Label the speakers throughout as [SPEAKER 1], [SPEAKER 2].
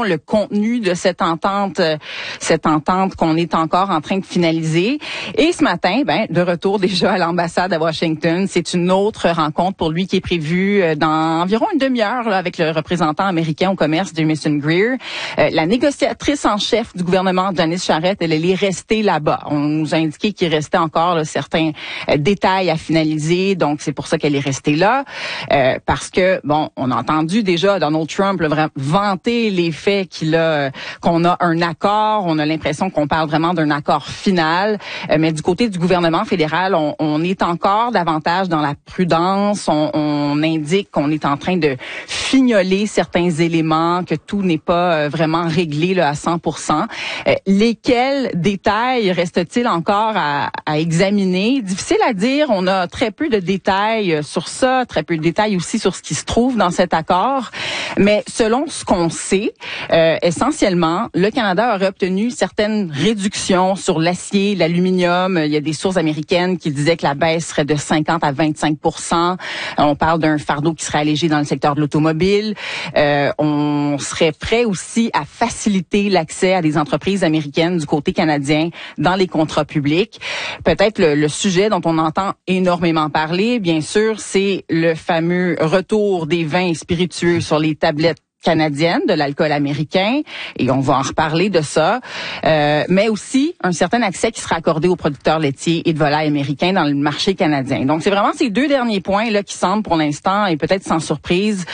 [SPEAKER 1] fond, le contenu de cette entente qu'on est encore en train de finaliser. Et ce matin, de retour déjà à l'ambassade à Washington, c'est une autre rencontre pour lui qui est prévue dans environ une demi-heure là, avec le représentant américain au commerce, Jamieson Greer. La négociatrice en chef du gouvernement, Janice Charest, elle est restée là-bas. On nous a indiqué qu'il restait encore là, certains détails à finaliser, donc c'est pour ça qu'elle est restée là. Parce que, on a entendu déjà Donald Trump là, vanter les faits qu'on a un accord. On a l'impression qu'on parle vraiment d'un accord final. Mais du côté du gouvernement fédéral, on est encore davantage dans la prudence. On indique qu'on est en train de fignoler certains éléments, que tout n'est pas vraiment réglé là, à 100%. Lesquels détails reste-t-il encore à examiner? Difficile à dire. On a très peu de détails sur ça, très peu de détails aussi sur ce qui se trouve dans cet accord. Mais selon ce qu'on sait, essentiellement, le Canada aurait obtenu certaines réductions sur l'acier, l'aluminium. Il y a des sources américaines qui disaient que la baisse serait de 50 à 25%. On parle d'un fardeau qui serait allégé dans le secteur de l'automobile. On serait prêt aussi à faciliter l'accès à des entreprises américaines du côté canadien dans les contrats publics. Peut-être le sujet dont on entend énormément parler, bien sûr, c'est le fameux retour des vins et spiritueux sur les tablettes canadienne, de l'alcool américain, et on va en reparler de ça, mais aussi un certain accès qui sera accordé aux producteurs laitiers et de volailles américains dans le marché canadien. Donc, c'est vraiment ces deux derniers points là qui semblent pour l'instant, et peut-être sans surprise,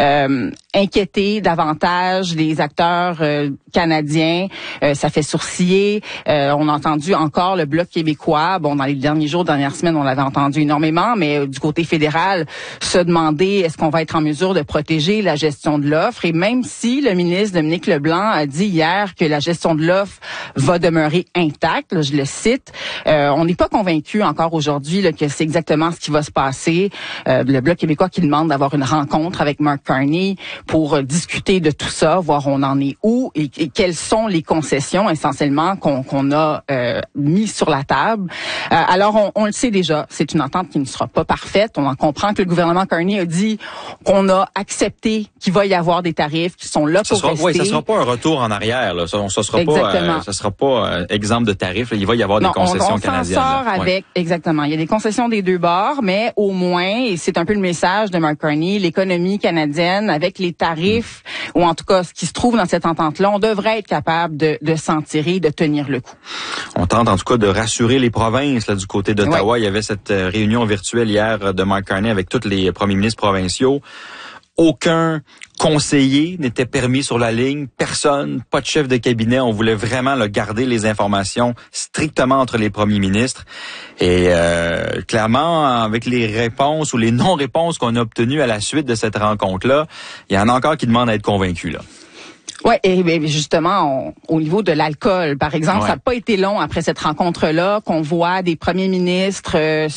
[SPEAKER 1] inquiéter davantage les acteurs canadiens. Ça fait sourciller. On a entendu encore le Bloc québécois. Dans les derniers jours, dernières semaines, on l'avait entendu énormément, mais du côté fédéral, se demander est-ce qu'on va être en mesure de protéger la gestion de l'offre. Et même si le ministre Dominique Leblanc a dit hier que la gestion de l'offre va demeurer intacte, là, je le cite, on n'est pas convaincu encore aujourd'hui là, que c'est exactement ce qui va se passer. Le Bloc québécois qui demande d'avoir une rencontre avec Mark Carney pour discuter de tout ça, voir on en est où et quelles sont les concessions essentiellement qu'on a mis sur la table. Alors, on le sait déjà, c'est une entente qui ne sera pas parfaite. On en comprend que le gouvernement Carney a dit qu'on a accepté qu'il va y avoir des tarifs qui sont là pour rester.
[SPEAKER 2] Oui, ça sera pas un retour en arrière. Là. Ça sera pas exemple de tarifs. Là. Il va y avoir des concessions canadiennes.
[SPEAKER 1] On s'en sort avec, exactement. Il y a des concessions des deux bords, mais au moins, et c'est un peu le message de Mark Carney, l'économie canadienne, avec les tarifs, ou en tout cas ce qui se trouve dans cette entente-là, on devrait être capable de s'en tirer, de tenir le coup.
[SPEAKER 2] On tente en tout cas de rassurer les provinces là, du côté d'Ottawa. Il y avait cette réunion virtuelle hier de Mark Carney avec tous les premiers ministres provinciaux. Aucun conseiller n'était permis sur la ligne, personne, pas de chef de cabinet. On voulait vraiment garder les informations strictement entre les premiers ministres. Et clairement, avec les réponses ou les non-réponses qu'on a obtenues à la suite de cette rencontre-là, il y en a encore qui demandent à être convaincus là.
[SPEAKER 1] Ouais, et justement, au niveau de l'alcool, par exemple, ça n'a pas été long après cette rencontre-là qu'on voit des premiers ministres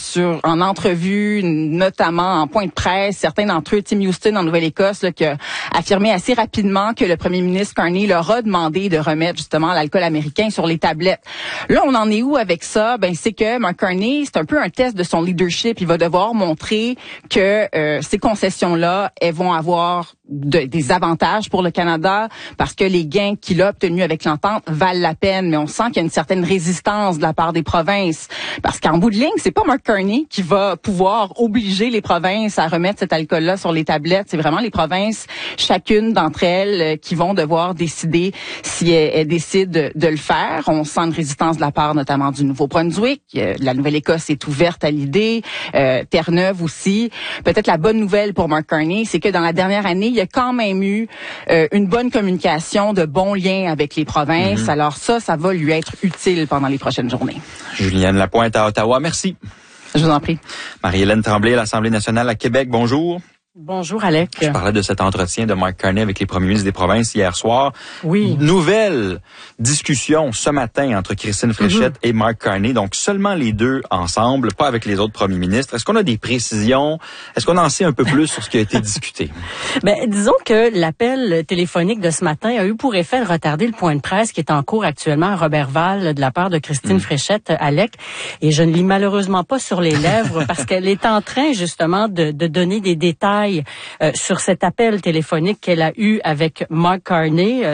[SPEAKER 1] en entrevue, notamment en point de presse, certains d'entre eux, Tim Houston en Nouvelle-Écosse, là, qui a affirmé assez rapidement que le premier ministre Carney leur a demandé de remettre justement l'alcool américain sur les tablettes. Là, on en est où avec ça? C'est que Mark Carney, c'est un peu un test de son leadership. Il va devoir montrer que ces concessions-là, elles vont avoir des avantages pour le Canada parce que les gains qu'il a obtenus avec l'entente valent la peine, mais on sent qu'il y a une certaine résistance de la part des provinces parce qu'en bout de ligne, c'est pas Mark Carney qui va pouvoir obliger les provinces à remettre cet alcool-là sur les tablettes. C'est vraiment les provinces, chacune d'entre elles, qui vont devoir décider si elles décident de le faire. On sent une résistance de la part notamment du Nouveau-Brunswick. La Nouvelle-Écosse est ouverte à l'idée. Terre-Neuve aussi. Peut-être la bonne nouvelle pour Mark Carney, c'est que dans la dernière année, il y a quand même eu une bonne communication, de bons liens avec les provinces. Alors ça va lui être utile pendant les prochaines journées.
[SPEAKER 2] Juliane Lapointe à Ottawa, merci.
[SPEAKER 1] Je vous en prie.
[SPEAKER 2] Marie-Hélène Tremblay à l'Assemblée nationale à Québec, bonjour.
[SPEAKER 3] Bonjour, Alec.
[SPEAKER 2] Je parlais de cet entretien de Mark Carney avec les premiers ministres des provinces hier soir.
[SPEAKER 3] Oui.
[SPEAKER 2] Nouvelle discussion ce matin entre Christine Fréchette et Mark Carney. Donc, seulement les deux ensemble, pas avec les autres premiers ministres. Est-ce qu'on a des précisions? Est-ce qu'on en sait un peu plus sur ce qui a été discuté?
[SPEAKER 3] Disons que l'appel téléphonique de ce matin a eu pour effet de retarder le point de presse qui est en cours actuellement à Robertval de la part de Christine Fréchette, Alec. Et je ne lis malheureusement pas sur les lèvres parce qu'elle est en train, justement, de donner des détails sur cet appel téléphonique qu'elle a eu avec Mark Carney.